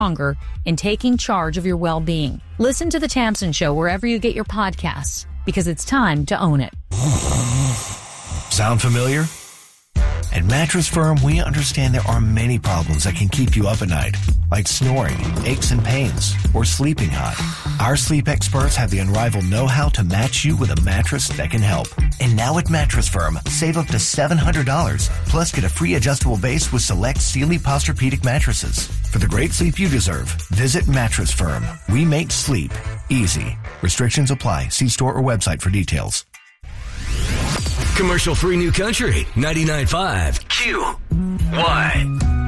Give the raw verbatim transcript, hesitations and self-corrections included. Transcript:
stronger in taking charge of your well-being. Listen to The Tamsin Show wherever you get your podcasts, because it's time to own it. Sound familiar? At Mattress Firm, we understand there are many problems that can keep you up at night, like snoring, aches and pains, or sleeping hot. Our sleep experts have the unrivaled know-how to match you with a mattress that can help. And now at Mattress Firm, save up to seven hundred dollars, plus get a free adjustable base with select Sealy Posturepedic mattresses. For the great sleep you deserve, visit Mattress Firm. We make sleep easy. Restrictions apply. See store or website for details. Commercial-free New Country, ninety-nine point five Q Y.